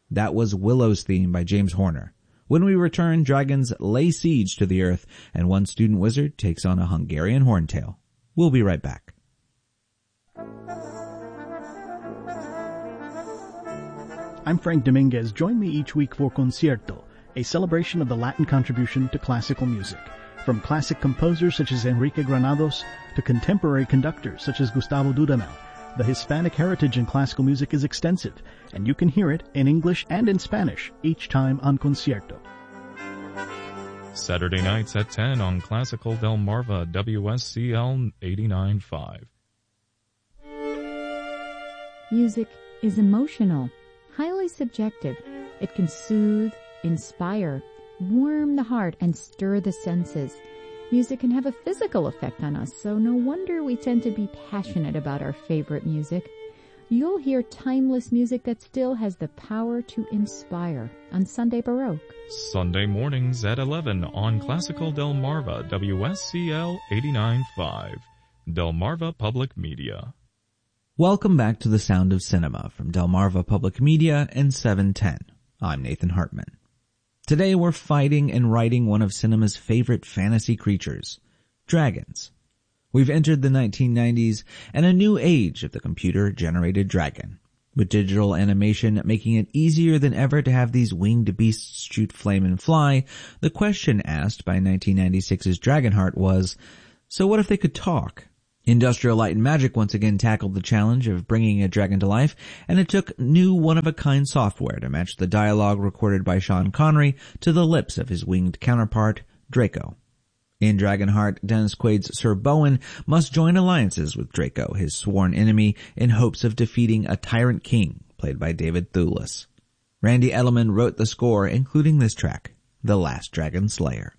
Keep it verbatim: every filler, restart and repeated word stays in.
That was Willow's theme by James Horner. When we return, dragons lay siege to the earth, and one student wizard takes on a Hungarian horntail. We'll be right back. I'm Frank Dominguez. Join me each week for Concierto, a celebration of the Latin contribution to classical music. From classic composers such as Enrique Granados to contemporary conductors such as Gustavo Dudamel, the Hispanic heritage in classical music is extensive, and you can hear it in English and in Spanish each time on Concierto. Saturday nights at ten on Classical Delmarva, W S C L eighty-nine point five. Music is emotional, highly subjective. It can soothe, inspire, warm the heart, and stir the senses. Music can have a physical effect on us, so no wonder we tend to be passionate about our favorite music. You'll hear timeless music that still has the power to inspire on Sunday Baroque. Sunday mornings at eleven on Classical Delmarva, W S C L eighty-nine point five. Delmarva Public Media. Welcome back to The Sound of Cinema from Delmarva Public Media and seven ten. I'm Nathan Hartman. Today we're fighting and writing one of cinema's favorite fantasy creatures, dragons. We've entered the nineteen nineties and a new age of the computer-generated dragon, with digital animation making it easier than ever to have these winged beasts shoot flame and fly. The question asked by nineteen ninety-six's Dragonheart was, so what if they could talk? Industrial Light and Magic once again tackled the challenge of bringing a dragon to life, and it took new one-of-a-kind software to match the dialogue recorded by Sean Connery to the lips of his winged counterpart, Draco. In Dragonheart, Dennis Quaid's Sir Bowen must join alliances with Draco, his sworn enemy, in hopes of defeating a tyrant king, played by David Thewlis. Randy Edelman wrote the score, including this track, The Last Dragon Slayer.